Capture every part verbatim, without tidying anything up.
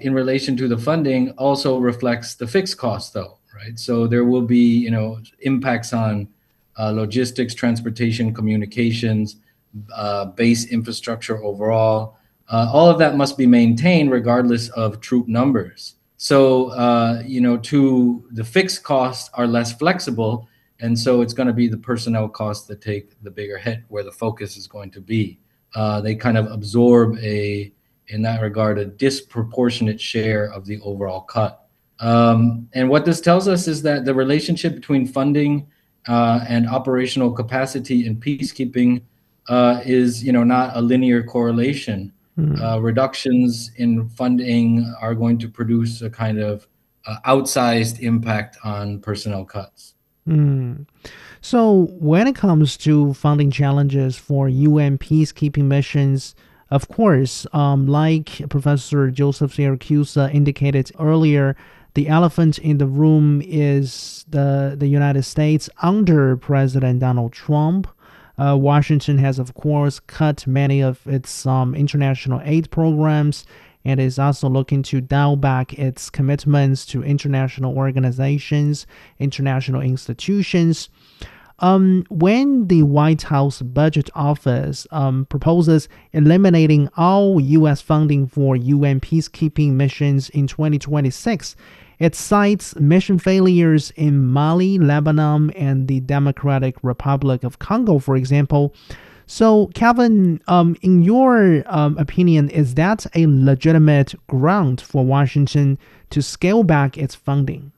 in relation to the funding also reflects the fixed costs, though, right? So there will be, you know, impacts on uh, logistics, transportation, communications, uh, base infrastructure overall. Uh, all of that must be maintained regardless of troop numbers. So, uh, you know, to the fixed costs are less flexible, and so it's going to be the personnel costs that take the bigger hit, where the focus is going to be. Uh, they kind of absorb a, in that regard, a disproportionate share of the overall cut. Um, and what this tells us is that the relationship between funding uh, and operational capacity in peacekeeping uh, is, you know, not a linear correlation. Hmm. Uh, reductions in funding are going to produce a kind of uh, outsized impact on personnel cuts. Hmm. So, when it comes to funding challenges for U N peacekeeping missions, of course, um, like Professor Joseph Siracusa indicated earlier, the elephant in the room is the, the United States under President Donald Trump. Uh, Washington has, of course, cut many of its um, international aid programs and is also looking to dial back its commitments to international organizations, international institutions. Um, when the White House Budget Office um, proposes eliminating all U S funding for U N peacekeeping missions in twenty twenty-six, it cites mission failures in Mali, Lebanon, and the Democratic Republic of Congo, for example. So, Calvin, um, in your um, opinion, is that a legitimate ground for Washington to scale back its funding?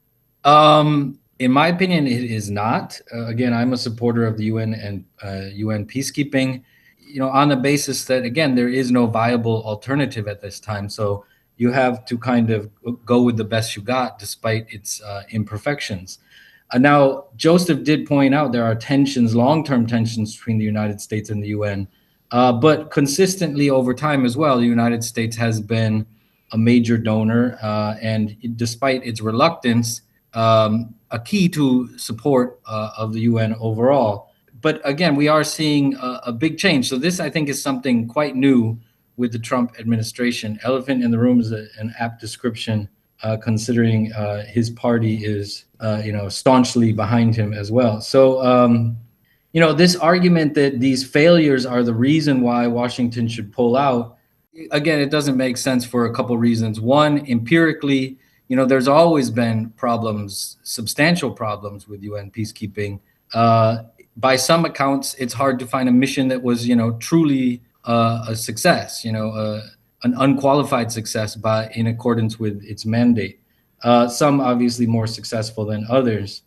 Um, in my opinion, it is not. Uh, again, I'm a supporter of the U N and uh, U N peacekeeping, you know, on the basis that, again, there is no viable alternative at this time. So you have to kind of go with the best you got, despite its uh, imperfections. Uh, now, Joseph did point out there are tensions, long-term tensions between the United States and the U N, uh, but consistently over time as well, the United States has been a major donor, uh, and despite its reluctance, um, a key to support uh, of the U N overall. But again, we are seeing a, a big change. So this, I think, is something quite new with the Trump administration. Elephant in the room is a, an apt description, uh, considering uh, his party is, uh, you know, staunchly behind him as well. So, um, you know, this argument that these failures are the reason why Washington should pull out, again, it doesn't make sense for a couple reasons. One, empirically, you know, there's always been problems, substantial problems with U N peacekeeping. Uh, by some accounts, it's hard to find a mission that was, you know, truly uh, a success, you know, uh, an unqualified success by in accordance with its mandate. Uh, some obviously more successful than others.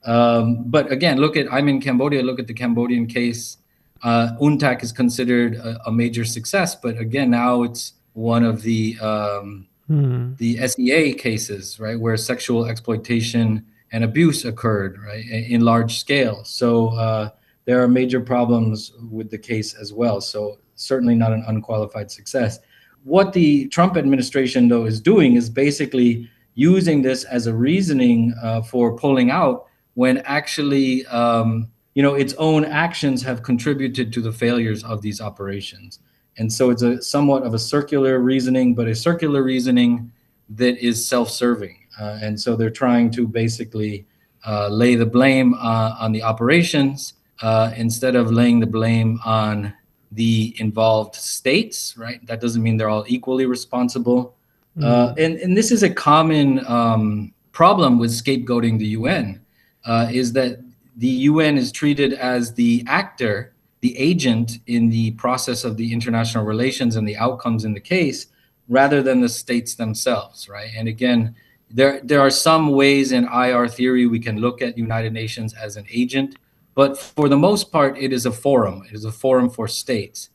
Um, but again, look at, I'm in Cambodia, look at the Cambodian case. Uh, UNTAC is considered a, a major success, but again, now it's one of the um, Hmm. the S E A cases, right, where sexual exploitation and abuse occurred, right, in large scale. So uh, there are major problems with the case as well. So certainly not an unqualified success. What the Trump administration, though, is doing is basically using this as a reasoning uh, for pulling out when actually, um, you know, its own actions have contributed to the failures of these operations. And so it's a somewhat of a circular reasoning, but a circular reasoning that is self-serving. Uh, and so they're trying to basically uh, lay the blame uh, on the operations uh, instead of laying the blame on the involved states, right? That doesn't mean they're all equally responsible. Uh, Hmm. and, and this is a common um, problem with scapegoating the U N, uh, is that the U N is treated as the actor, the agent in the process of the international relations and the outcomes in the case, rather than the states themselves, right? And again, there there are some ways in I R theory we can look at United Nations as an agent, but for the most part, it is a forum. It is a forum for states.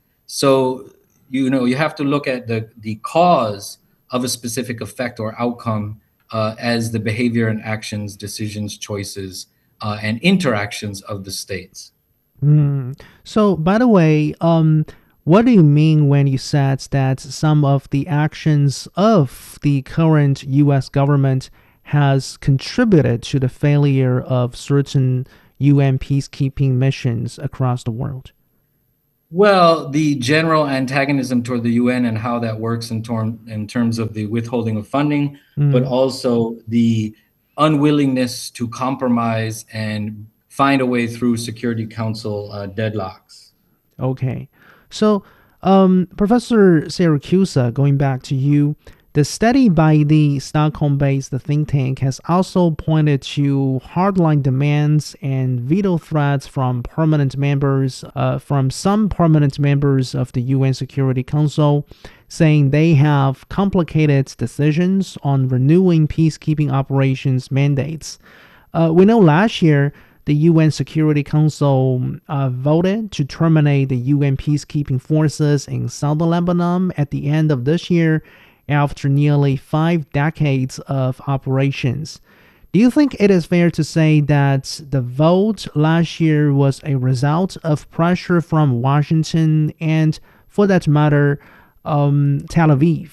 So you know you have to look at the the cause of a specific effect or outcome uh, as the behavior and actions, decisions, choices, uh, and interactions of the states. Hmm. So, by the way, um, what do you mean when you said that some of the actions of the current U S government has contributed to the failure of certain U N peacekeeping missions across the world? Well, the general antagonism toward the U N and how that works in, term, in terms of the withholding of funding, but Mm, also the unwillingness to compromise and find a way through Security Council uh, deadlocks. okay. So, um, Professor Syracusa, going back to you, the study by the Stockholm-based think tank has also pointed to hardline demands and veto threats from permanent members, uh, from some permanent members of the U N Security Council, saying they have complicated decisions on renewing peacekeeping operations mandates. Uh, we know last year the U N Security Council uh, voted to terminate the U N peacekeeping forces in southern Lebanon at the end of this year after nearly five decades of operations. Do you think it is fair to say that the vote last year was a result of pressure from Washington and, for that matter, um, Tel Aviv?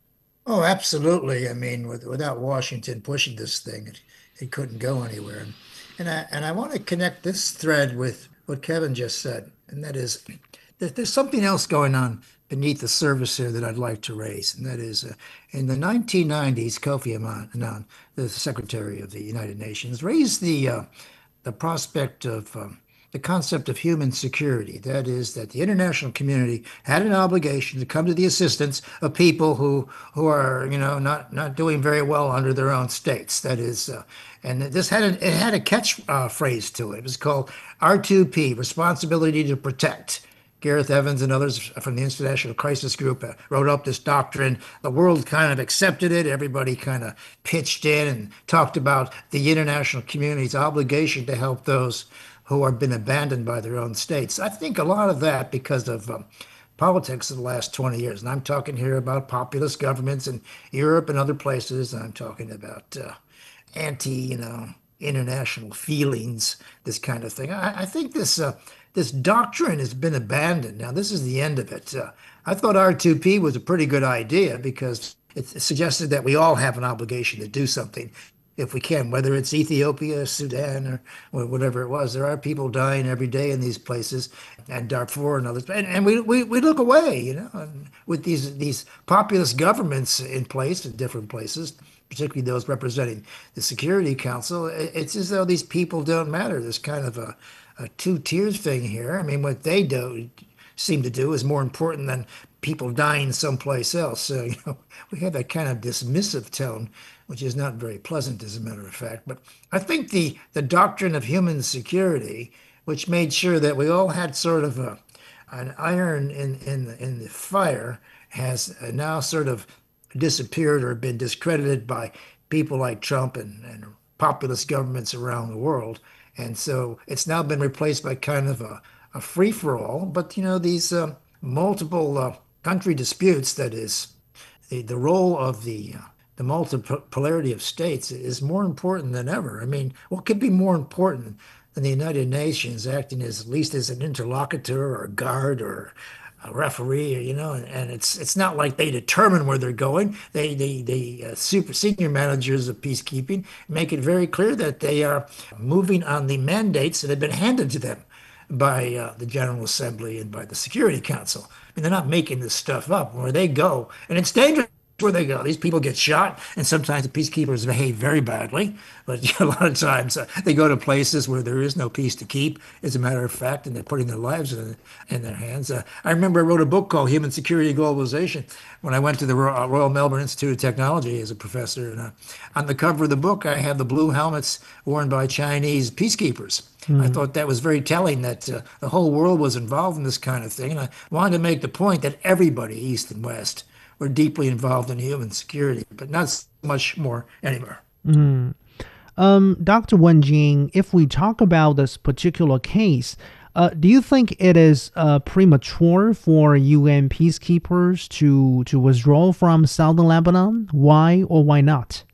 Oh, absolutely. I mean, with, without Washington pushing this thing, it, it couldn't go anywhere. And, and I and I want to connect this thread with what Kevin just said, and that is that there's something else going on beneath the surface here that I'd like to raise, and that is uh, in the nineteen nineties, Kofi Annan, the Secretary of the United Nations, raised the uh, the prospect of um, the concept of human security. That is, that the international community had an obligation to come to the assistance of people who who are, you know, not not doing very well under their own states. That is, uh, and this had a, it had a catch uh, phrase to it. It was called R two P, Responsibility to Protect. Gareth Evans and others from the International Crisis Group uh, wrote up this doctrine. The world kind of accepted it. Everybody kind of pitched in and talked about the international community's obligation to help those who have been abandoned by their own states. I think a lot of that because of um, politics of the last twenty years. And I'm talking here about populist governments in Europe and other places. I'm talking about uh, anti, you know, international feelings, this kind of thing. I, I think this uh, this doctrine has been abandoned. Now, this is the end of it. Uh, I thought R two P was a pretty good idea because it suggested that we all have an obligation to do something if we can, whether it's Ethiopia, Sudan, or whatever it was. There are people dying every day in these places, and Darfur and others. And, and we, we, we look away, you know, and with these these populist governments in place in different places, particularly those representing the Security Council. It's as though these people don't matter. There's kind of a, a two-tier thing here. I mean, what they do seem to do is more important than people dying someplace else. So, you know, we have that kind of dismissive tone, which is not very pleasant, as a matter of fact. But I think the the doctrine of human security, which made sure that we all had sort of a an iron in in in the fire, has now sort of disappeared or been discredited by people like Trump and, and populist governments around the world. And so it's now been replaced by kind of a, a free-for-all. But, you know, these uh, multiple uh, country disputes, that is, the, the role of the uh, the multipolarity of states is more important than ever. I mean, what could be more important than the United Nations acting as at least as an interlocutor or a guard or a referee, you know, and, and it's it's not like they determine where they're going. They they they uh, super senior managers of peacekeeping make it very clear that they are moving on the mandates that have been handed to them by uh, the General Assembly and by the Security Council. I mean, they're not making this stuff up. Where they go, and it's dangerous where they go. These people get shot, and sometimes the peacekeepers behave very badly. But a lot of times uh, they go to places where there is no peace to keep, as a matter of fact, and they're putting their lives in, in their hands. Uh, I remember I wrote a book called Human Security and Globalization when I went to the Royal, Royal Melbourne Institute of Technology as a professor. And uh, on the cover of the book, I had the blue helmets worn by Chinese peacekeepers. I thought that was very telling that uh, the whole world was involved in this kind of thing. And I wanted to make the point that everybody, East and West, were deeply involved in human security, but not so much more anymore. Mm. Um, Doctor Wenjing, if we talk about this particular case, uh, do you think it is uh, premature for U N peacekeepers to, to withdraw from southern Lebanon? Why or why not?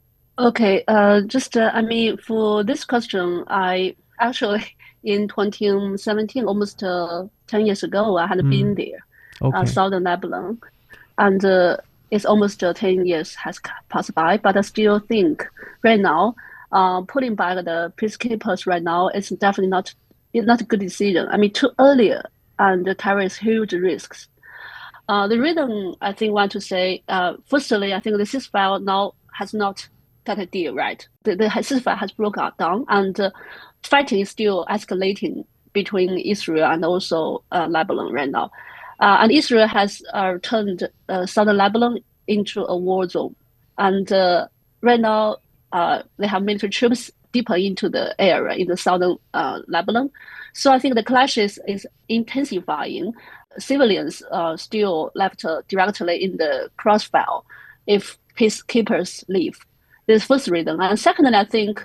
Okay, uh, just uh, I mean, for this question, I actually in twenty seventeen, almost uh, ten years ago, I had been Mm. there, uh, Okay. southern Lebanon, and uh, it's almost uh, ten years has c- passed by. But I still think right now, uh, putting back the peacekeepers right now is definitely not it's not a good decision. I mean, too earlier, and carries huge risks. Uh, the reason I think want to say, uh, firstly, I think the ceasefire now has not got a deal, right? The, the ceasefire has broken down, and uh, fighting is still escalating between Israel and also uh, Lebanon right now. Uh, and Israel has uh, turned uh, southern Lebanon into a war zone. And uh, right now, uh, they have military troops deeper into the area in the southern uh, Lebanon. So I think the clashes is intensifying. Civilians are still left uh, directly in the crossfire if peacekeepers leave. This is first reason. And secondly, I think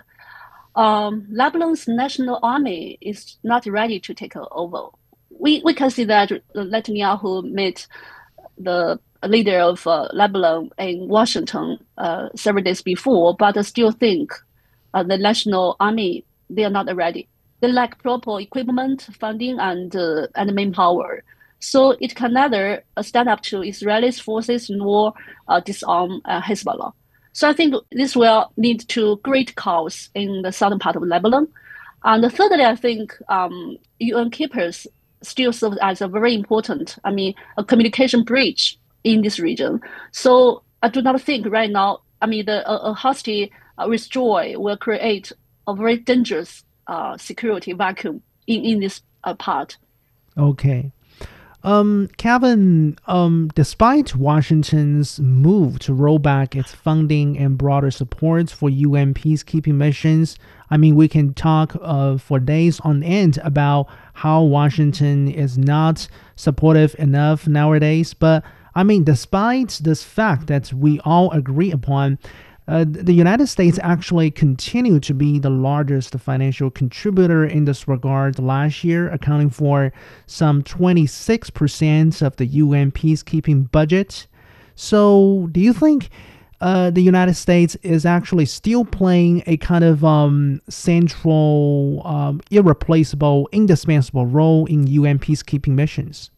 um, Lebanon's national army is not ready to take over. We we can see that Netanyahu met the leader of uh, Lebanon in Washington uh, several days before, but I still think uh, the national army, they are not ready. They lack proper equipment, funding, and uh, and manpower. So it can neither uh, stand up to Israeli forces nor uh, disarm uh, Hezbollah. So I think this will lead to great chaos in the southern part of Lebanon. And thirdly, I think um, U N keepers still serve as a very important, I mean, a communication bridge in this region. So I do not think right now, I mean, the a, a hasty uh, withdrawal will create a very dangerous uh, security vacuum in, in this uh, part. Okay. Um, Kevin, um, despite Washington's move to roll back its funding and broader support for U N peacekeeping missions, I mean, we can talk uh, for days on end about how Washington is not supportive enough nowadays. But I mean, despite this fact that we all agree upon, Uh, the United States actually continued to be the largest financial contributor in this regard last year, accounting for some twenty-six percent of the U N peacekeeping budget. So do you think uh, the United States is actually still playing a kind of um, central, um, irreplaceable, indispensable role in U N peacekeeping missions?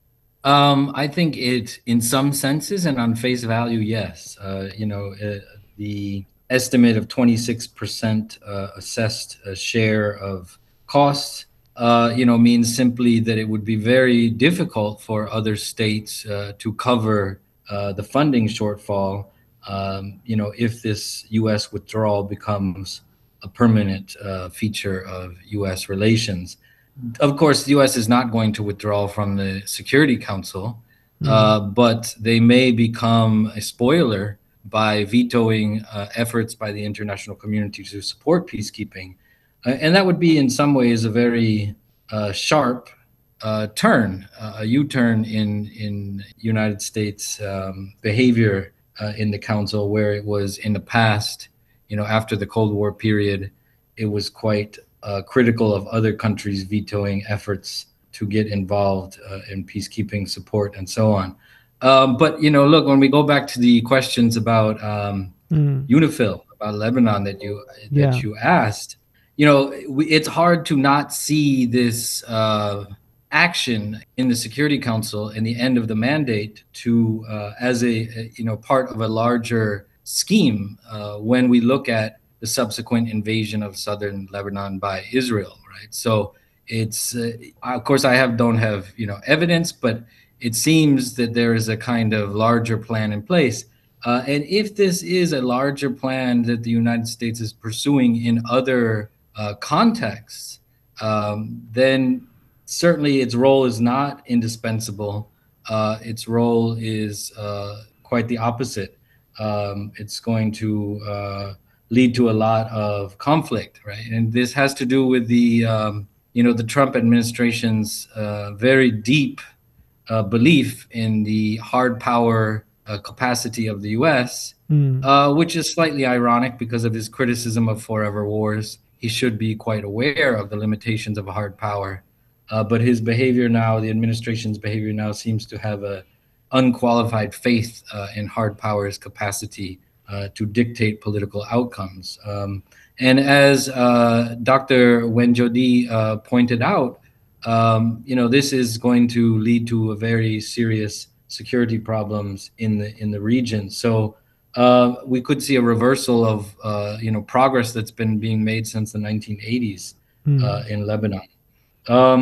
Um, I think it, in some senses and on face value, yes. Uh, you know, uh, the estimate of twenty-six percent uh, assessed uh, share of costs, uh, you know, means simply that it would be very difficult for other states uh, to cover uh, the funding shortfall, um, you know, if this U S withdrawal becomes a permanent uh, feature of U S relations. Of course, the U S is not going to withdraw from the Security Council, mm-hmm. uh, but they may become a spoiler by vetoing uh, efforts by the international community to support peacekeeping. Uh, and that would be in some ways a very uh, sharp uh, turn, uh, a U-turn in, in United States um, behavior uh, in the Council, where it was in the past, you know, after the Cold War period, it was quite uh, critical of other countries vetoing efforts to get involved uh, in peacekeeping support and so on. Um, but, you know, look, when we go back to the questions about um, mm. UNIFIL, about Lebanon that you that yeah. you asked, you know, we, it's hard to not see this uh, action in the Security Council and the end of the mandate to uh, as a, a, you know, part of a larger scheme uh, when we look at the subsequent invasion of southern Lebanon by Israel, right? So it's, uh, of course, I have don't have, you know, evidence, but it seems that there is a kind of larger plan in place. Uh, and if this is a larger plan that the United States is pursuing in other uh, contexts, um, then certainly its role is not indispensable. Uh, its role is uh, quite the opposite. Um, it's going to uh, lead to a lot of conflict, right? And this has to do with the, um, you know, the Trump administration's uh, very deep Uh, belief in the hard power uh, capacity of the U S, mm. uh, which is slightly ironic because of his criticism of forever wars. He should be quite aware of the limitations of hard power. Uh, but his behavior now, the administration's behavior now seems to have a unqualified faith uh, in hard power's capacity uh, to dictate political outcomes. Um, and as uh, Doctor Wenjodi uh, pointed out, Um, you know, this is going to lead to a very serious security problems in the in the region. So uh, we could see a reversal of uh, you know progress that's been being made since the nineteen eighties mm. uh, in Lebanon. Um,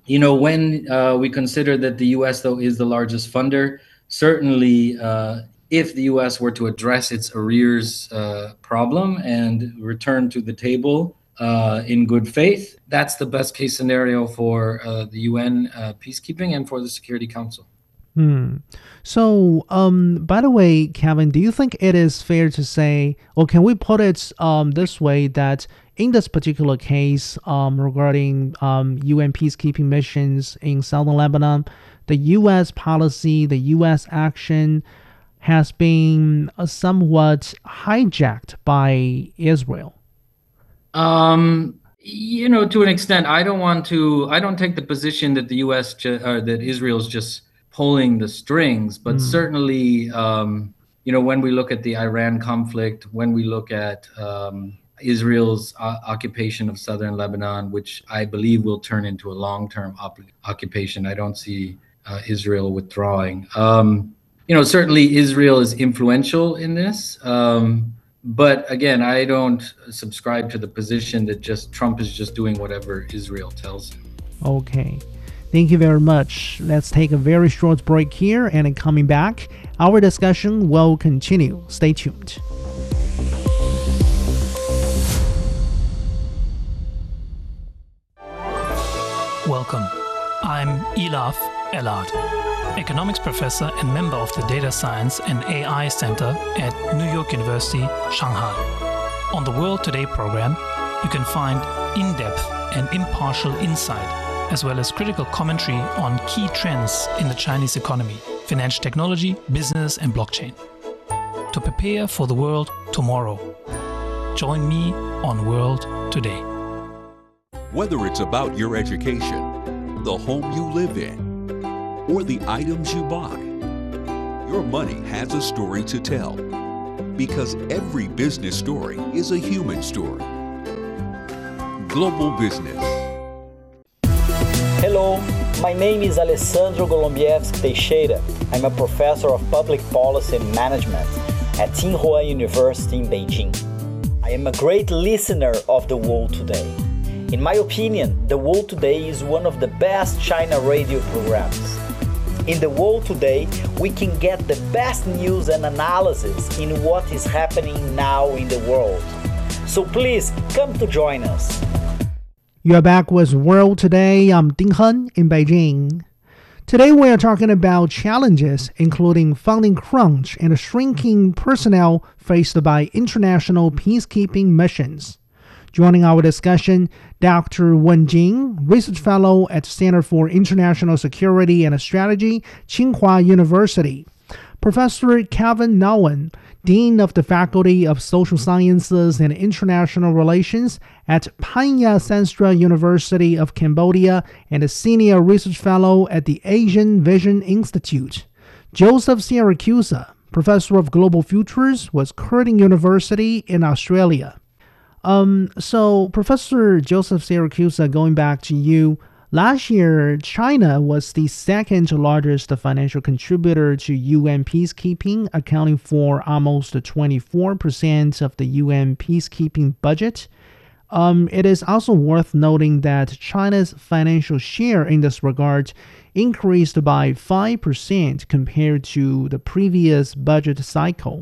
You know, when uh, we consider that the U S, though, is the largest funder, certainly uh, if the U S were to address its arrears uh, problem and return to the table uh, in good faith, that's the best case scenario for uh, the U N uh, peacekeeping and for the Security Council. Hmm. So, um, by the way, Kevin, do you think it is fair to say, or can we put it um, this way, that in this particular case um, regarding um, U N peacekeeping missions in southern Lebanon, the U S policy, the U S action has been uh, somewhat hijacked by Israel? Um, you know, to an extent, I don't want to, I don't take the position that the U S, ju- or that Israel's just pulling the strings, but Mm. certainly, um, you know, when we look at the Iran conflict, when we look at um, Israel's uh, occupation of southern Lebanon, which I believe will turn into a long-term op- occupation, I don't see uh, Israel withdrawing. Um, you know, certainly Israel is influential in this. Um, but again, I don't subscribe to the position that just Trump is just doing whatever Israel tells him. Okay. Thank you very much. Let's take a very short break here, and then coming back, our discussion will continue. Stay tuned. Welcome. I'm Elaf Elad, economics professor and member of the Data Science and A I Center at New York University, Shanghai. On the World Today program, you can find in-depth and impartial insight, as well as critical commentary on key trends in the Chinese economy, financial technology, business, and blockchain. To prepare for the world tomorrow, join me on World Today. Whether it's about your education, the home you live in, or the items you buy, your money has a story to tell. Because every business story is a human story. Global Business. Hello, my name is Alessandro Golombieski Teixeira. I'm a professor of public policy and management at Tsinghua University in Beijing. I am a great listener of The World Today. In my opinion, The World Today is one of the best China radio programs. In The World Today, we can get the best news and analysis in what is happening now in the world. So please come to join us. You're back with World Today. I'm Ding Hen in Beijing. Today we are talking about challenges including funding crunch and shrinking personnel faced by international peacekeeping missions. Joining our discussion, Doctor Wen Jing, Research Fellow at Center for International Security and Strategy, Tsinghua University. Professor Kevin Nguyen, Dean of the Faculty of Social Sciences and International Relations at Phanya Sastra University of Cambodia and a Senior Research Fellow at the Asian Vision Institute. Joseph Siracusa, Professor of Global Futures with Curtin University in Australia. Um, so, Professor Joseph Siracusa, going back to you, last year, China was the second largest financial contributor to U N peacekeeping, accounting for almost twenty-four percent of the U N peacekeeping budget. Um, it is also worth noting that China's financial share in this regard increased by five percent compared to the previous budget cycle.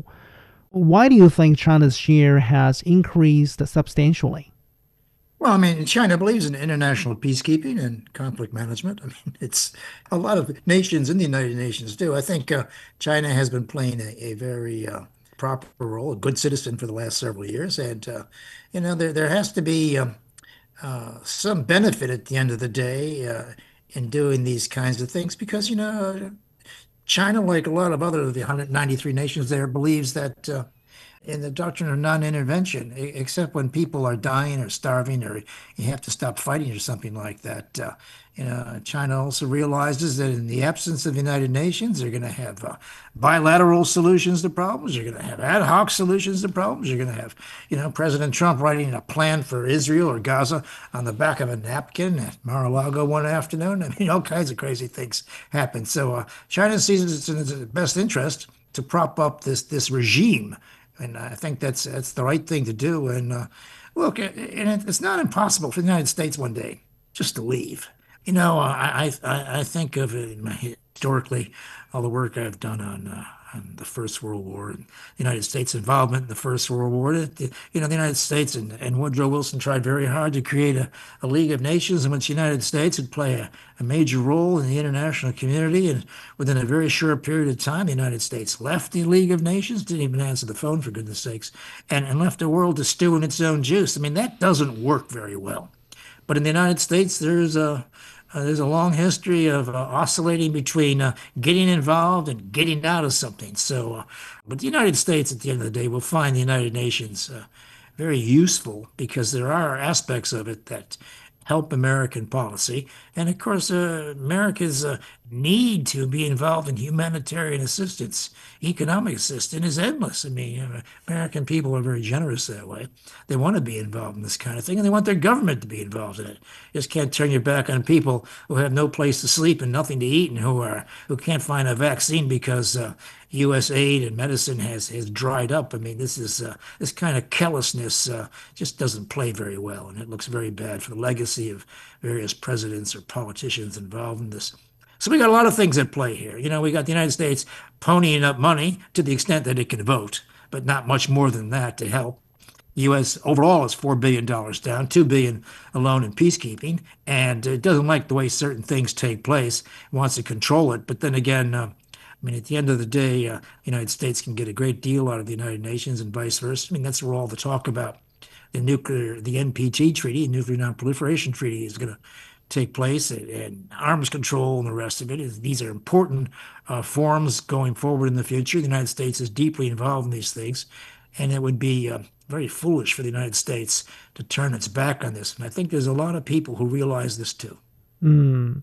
Why do you think China's share has increased substantially? Well, I mean, China believes in international peacekeeping and conflict management. I mean, it's a lot of nations in the United Nations do. I think uh, China has been playing a, a very uh, proper role, a good citizen for the last several years. And, uh, you know, there, there has to be um, uh, some benefit at the end of the day uh, in doing these kinds of things because, you know, China, like a lot of other of the one hundred ninety-three nations there, believes that uh, in the doctrine of non-intervention, e- except when people are dying or starving or you have to stop fighting or something like that. Uh, you know, China also realizes that in the absence of the United Nations, they're going to have uh, bilateral solutions to problems. You're going to have ad hoc solutions to problems. You're going to have, you know, President Trump writing a plan for Israel or Gaza on the back of a napkin at Mar-a-Lago one afternoon. I mean, all kinds of crazy things happen. So uh, China sees it's in its best interest to prop up this this regime. And I think that's that's the right thing to do. And uh, look, and it's not impossible for the United States one day just to leave. You know, I I, I think of it historically, all the work I've done on uh, on the First World War and the United States involvement in the First World War. It, you know, the United States and, and Woodrow Wilson tried very hard to create a, a League of Nations in which the United States would play a, a major role in the international community. And within a very short period of time, the United States left the League of Nations, didn't even answer the phone, for goodness sakes, and, and left the world to stew in its own juice. I mean, that doesn't work very well. But in the United States, there's a uh, there's a long history of uh, oscillating between uh, getting involved and getting out of something. So, uh, but the United States, at the end of the day, will find the United Nations uh, very useful because there are aspects of it that help American policy. And of course, uh, America's uh, need to be involved in humanitarian assistance, economic assistance is endless. I mean, uh, American people are very generous that way. They want to be involved in this kind of thing, and they want their government to be involved in it. You just can't turn your back on people who have no place to sleep and nothing to eat, and who are who can't find a vaccine because uh, U S aid and medicine has has dried up. I mean, this is uh, this kind of callousness uh, just doesn't play very well, and it looks very bad for the legacy of various presidents or politicians involved in this. So we got a lot of things at play here. You know, we got the United States ponying up money to the extent that it can vote, but not much more than that to help. The U S overall is four billion dollars down, two billion dollars alone in peacekeeping, and it doesn't like the way certain things take place, it wants to control it. But then again, uh, I mean, at the end of the day, uh, the United States can get a great deal out of the United Nations and vice versa. I mean, that's where all the talk about the nuclear, the N P T treaty, nuclear non-proliferation treaty, is going to take place, and, and arms control and the rest of it. Is, these are important uh, forums going forward in the future. The United States is deeply involved in these things, and it would be uh, very foolish for the United States to turn its back on this. And I think there's a lot of people who realize this too. Mm.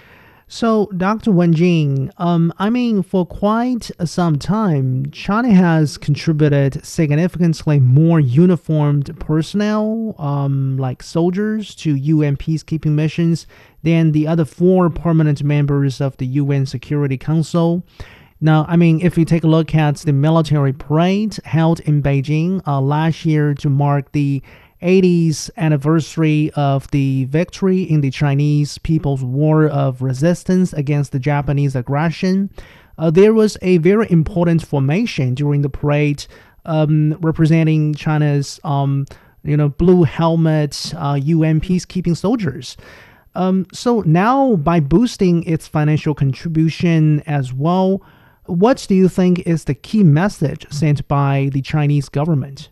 So, Doctor Wenjing, um, I mean, for quite some time, China has contributed significantly more uniformed personnel, um, like soldiers, to U N peacekeeping missions than the other four permanent members of the U N Security Council. Now, I mean, if you take a look at the military parade held in Beijing uh, last year to mark the eightieth anniversary of the victory in the Chinese People's War of Resistance against the Japanese aggression, uh, there was a very important formation during the parade um, representing China's, um, you know, blue helmet uh, U N peacekeeping soldiers. Um, so now, by boosting its financial contribution as well, what do you think is the key message sent by the Chinese government?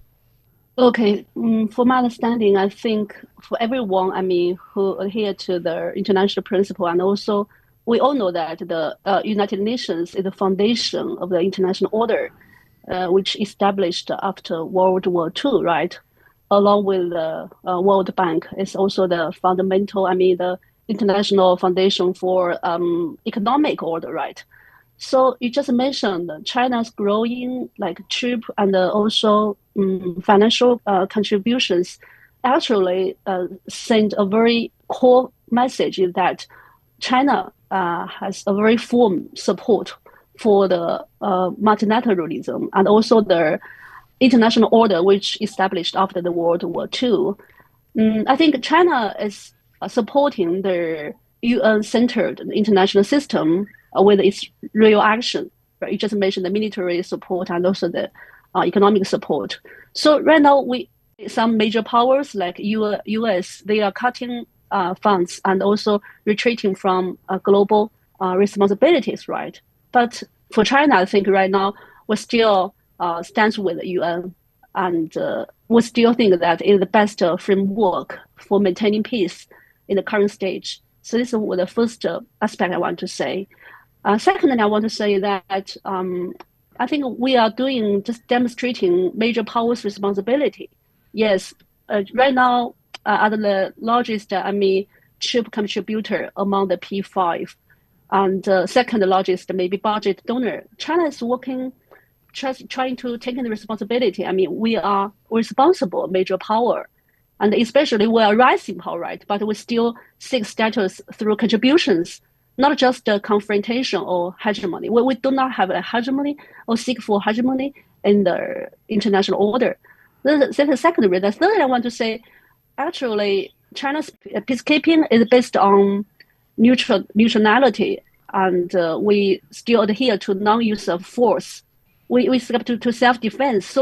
Okay, um, for my understanding, I think for everyone, I mean, who adhere to the international principle, and also we all know that the uh, United Nations is the foundation of the international order, uh, which established after World War Two, right? Along with the uh, World Bank, is also the fundamental, I mean, the international foundation for um, economic order, right? So you just mentioned China's growing like troop and also um, financial uh, contributions actually uh, send a very core message that China uh, has a very firm support for the uh, multilateralism and also the international order which established after the World War Two. Um, I think China is uh, supporting the U N-centered international system with its real action. Right? You just mentioned the military support and also the uh, economic support. So right now, we some major powers like U U S, they are cutting uh, funds and also retreating from uh, global uh, responsibilities, right? But for China, I think right now, we still uh, stands with the U N, and uh, we still think that it is the best uh, framework for maintaining peace in the current stage. So this is the first uh, aspect I want to say. Uh, secondly, I want to say that um, I think we are doing just demonstrating major powers' responsibility. Yes, uh, right now, uh, are the largest, uh, I mean, troop contributor among the P five, and uh, second largest maybe budget donor. China is working, just trying to take the responsibility. I mean, we are responsible major power, and especially we are rising power, right? But we still seek status through contributions, not just a confrontation or hegemony. We, we do not have a hegemony or seek for hegemony in the international order. That's the second reason. The third, I want to say, actually, China's peacekeeping is based on neutral neutrality, and uh, we still adhere to non-use of force. We we stick to, to self-defense. So